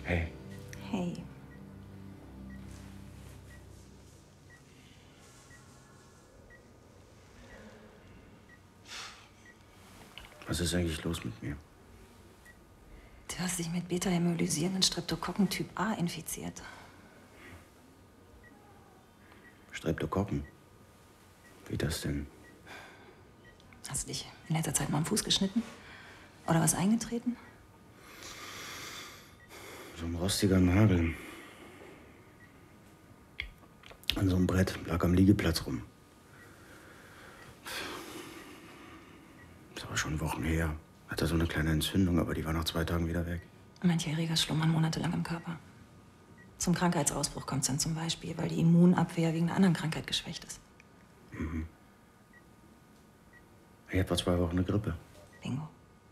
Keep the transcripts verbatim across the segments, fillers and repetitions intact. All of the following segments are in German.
Hey. Hey. Was ist eigentlich los mit mir? Du hast dich mit beta-hämolysierenden Streptokokken Typ A infiziert. Streptokokken? Wie das denn? Hast du dich in letzter Zeit mal am Fuß geschnitten? Oder was eingetreten? So ein rostiger Nagel. An so einem Brett, lag am Liegeplatz rum. Ist aber schon Wochen her. Hatte so eine kleine Entzündung, aber die war nach zwei Tagen wieder weg. Manche Erreger schlummern monatelang im Körper. Zum Krankheitsausbruch kommt es dann zum Beispiel, weil die Immunabwehr wegen einer anderen Krankheit geschwächt ist. Mhm. Ich hatte vor zwei Wochen eine Grippe. Bingo.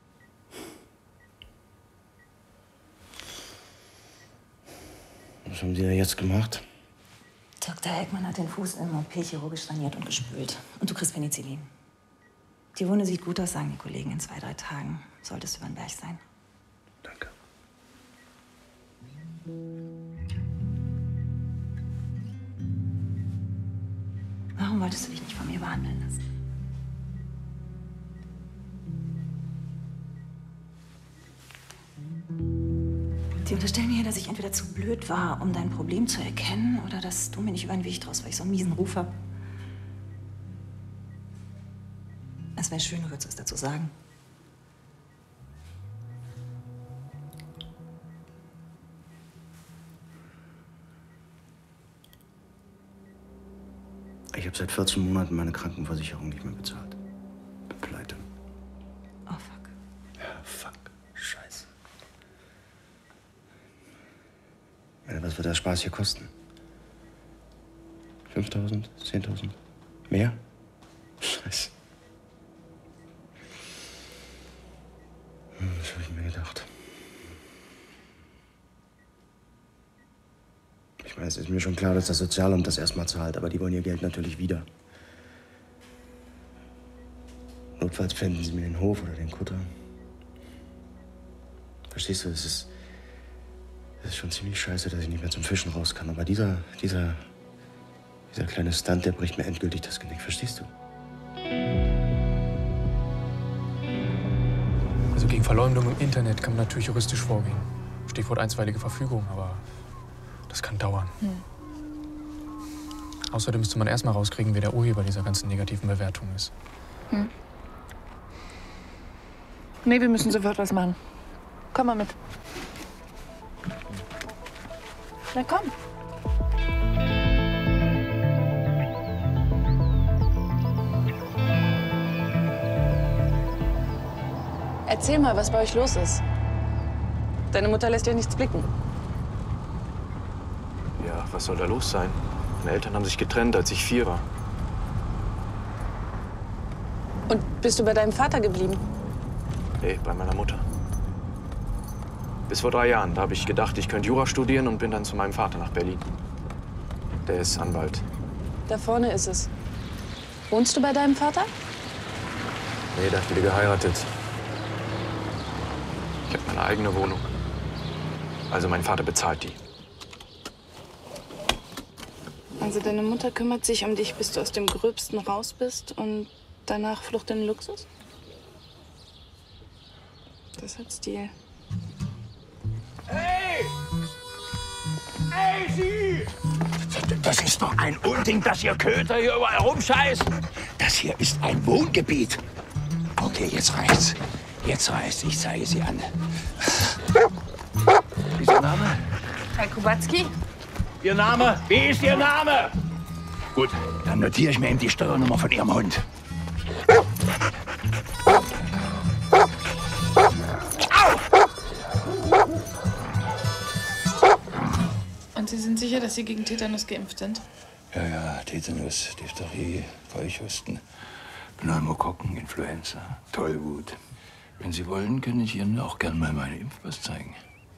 Was haben Sie da jetzt gemacht? Doktor Heckmann hat den Fuß im O P chirurgisch saniert und gespült. Und du kriegst Penicillin. Die Wunde sieht gut aus, sagen die Kollegen. In zwei, drei Tagen solltest du über den Berg sein. Danke. Warum wolltest du dich nicht von mir behandeln lassen? Die unterstellen mir, dass ich entweder zu blöd war, um dein Problem zu erkennen, oder dass du mir nicht über den Weg traust, weil ich so einen miesen Ruf habe. Es wäre schön, du würdest was dazu sagen. Ich habe seit vierzehn Monaten meine Krankenversicherung nicht mehr bezahlt. Bin pleite. Oh, fuck. Ja, fuck. Scheiße. Ja, was wird der Spaß hier kosten? fünftausend? zehntausend? Mehr? Scheiße. Hm, das habe ich mir gedacht. Ich meine, es ist mir schon klar, dass das Sozialamt das erstmal zahlt, aber die wollen ihr Geld natürlich wieder. Notfalls pfänden sie mir den Hof oder den Kutter. Verstehst du, es ist, es ist schon ziemlich scheiße, dass ich nicht mehr zum Fischen raus kann. Aber dieser, dieser, dieser kleine Stunt, der bricht mir endgültig das Genick. Verstehst du? Also gegen Verleumdung im Internet kann man natürlich juristisch vorgehen. Stichwort einstweilige Verfügung, aber das kann dauern. Hm. Außerdem müsste man erstmal rauskriegen, wer der Urheber dieser ganzen negativen Bewertung ist. Hm. Nee, wir müssen sofort was machen. Komm mal mit. Na komm. Erzähl mal, was bei euch los ist. Deine Mutter lässt dir nichts blicken. Ja, was soll da los sein? Meine Eltern haben sich getrennt, als ich vier war. Und bist du bei deinem Vater geblieben? Nee, bei meiner Mutter. Bis vor drei Jahren. Da habe ich gedacht, ich könnte Jura studieren und bin dann zu meinem Vater nach Berlin. Der ist Anwalt. Da vorne ist es. Wohnst du bei deinem Vater? Nee, der hat wieder geheiratet. Ich habe meine eigene Wohnung. Also mein Vater bezahlt die. Also deine Mutter kümmert sich um dich, bis du aus dem Gröbsten raus bist und danach Flucht in den Luxus? Das hat Stil. Hey! Hey, Sie! Das ist doch ein Unding, dass ihr Köter hier überall rumscheißen. Das hier ist ein Wohngebiet. Okay, jetzt reicht's. Jetzt reicht's. Ich zeige sie an. Wie ist Ihr Name? Herr Kubacki? Ihr Name? Wie ist Ihr Name? Gut, dann notiere ich mir eben die Steuernummer von Ihrem Hund. Und Sie sind sicher, dass Sie gegen Tetanus geimpft sind? Ja, ja, Tetanus, Diphtherie, Keuchhusten, Pneumokokken, Influenza, Tollwut. Wenn Sie wollen, kann ich Ihnen auch gern mal meinen Impfpass zeigen.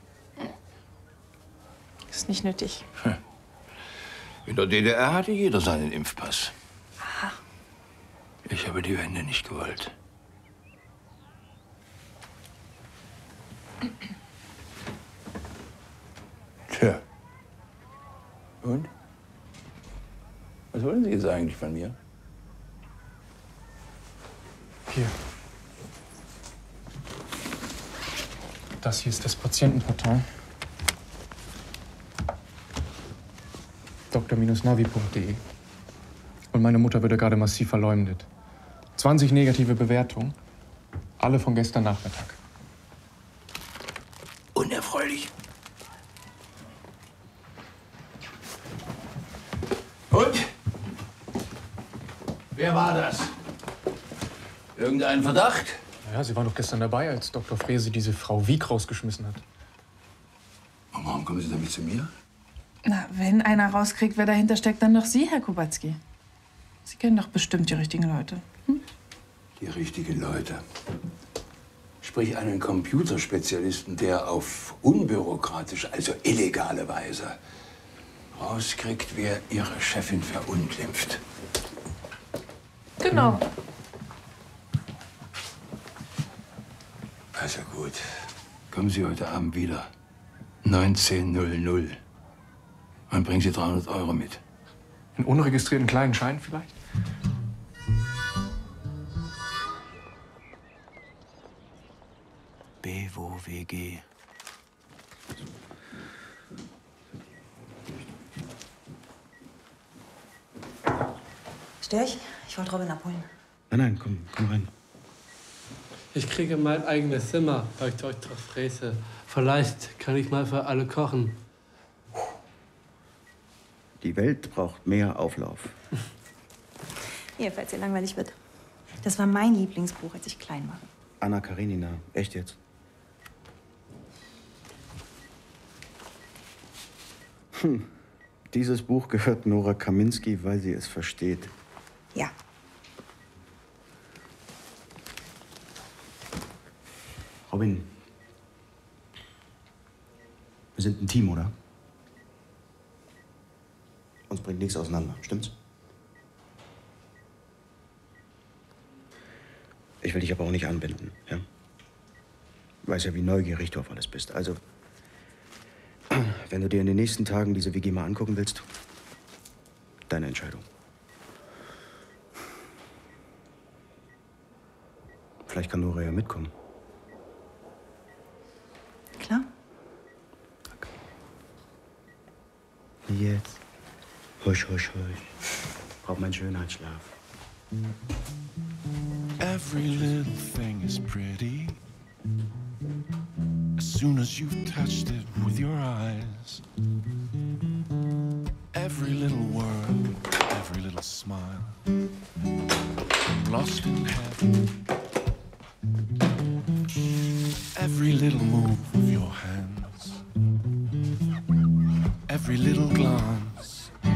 Ist nicht nötig. In der D D R hatte jeder seinen Impfpass. Aha. Ich habe die Wende nicht gewollt. Tja. Und? Was wollen Sie jetzt eigentlich von mir? Hier. Das hier ist das Patientenportal. doktor Navi punkt de. Und meine Mutter wurde gerade massiv verleumdet. zwanzig negative Bewertungen. Alle von gestern Nachmittag. Unerfreulich. Und? Wer war das? Irgendein Verdacht? Ja, Sie waren doch gestern dabei, als Doktor Frese diese Frau Wieck rausgeschmissen hat. Und warum kommen Sie damit zu mir? Na, wenn einer rauskriegt, wer dahinter steckt, dann doch Sie, Herr Kubacki. Sie kennen doch bestimmt die richtigen Leute. Hm? Die richtigen Leute. Sprich einen Computerspezialisten, der auf unbürokratische, also illegale Weise rauskriegt, wer Ihre Chefin verunglimpft. Genau. Also gut. Kommen Sie heute Abend wieder. neunzehn Uhr null null. Und bringen Sie dreihundert Euro mit. Einen unregistrierten kleinen Schein vielleicht? B W O W G. Stör ich? Ich wollte Robin abholen. Nein, nein, komm, komm rein. Ich kriege mein eigenes Zimmer bei Doktor Frese. Vielleicht kann ich mal für alle kochen. Die Welt braucht mehr Auflauf. Hier, falls dir langweilig wird. Das war mein Lieblingsbuch, als ich klein war. Anna Karenina, echt jetzt? Hm. Dieses Buch gehört Nora Kaminski, weil sie es versteht. Ja. Robin, wir sind ein Team, oder? Uns bringt nichts auseinander, stimmt's? Ich will dich aber auch nicht anbinden, ja? Weiß ja, wie neugierig du auf alles bist. Also, wenn du dir in den nächsten Tagen diese W G mal angucken willst, deine Entscheidung. Vielleicht kann Nora ja mitkommen. Klar. Jetzt. Husch, husch, husch. Braucht meinen Schönheitsschlaf. Every little thing is pretty as soon as you've touched it with your eyes. Every little word, every little smile, I'm lost in heaven. Every little move of your hands, every little glance